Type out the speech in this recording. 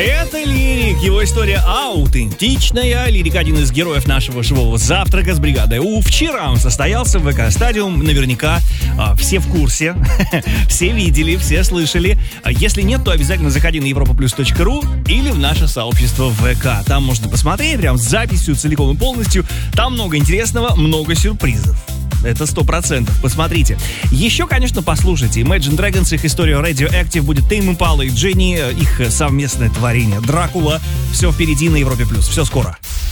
Это Лирик, его история аутентичная. Лирик — один из героев нашего живого завтрака с бригадой У. Вчера он состоялся в ВК-стадиум, наверняка все в курсе, все видели, все слышали. Если нет, то обязательно заходи на europaplus.ru или в наше сообщество ВК. Там можно посмотреть прям с записью целиком и полностью. Там много интересного, много сюрпризов. Это 100%. Посмотрите. Еще, конечно, послушайте. Imagine Dragons, их история Radioactive, будет Tame Impala и Дженни, их совместное творение Дракула. Все впереди на Европе+. Все скоро.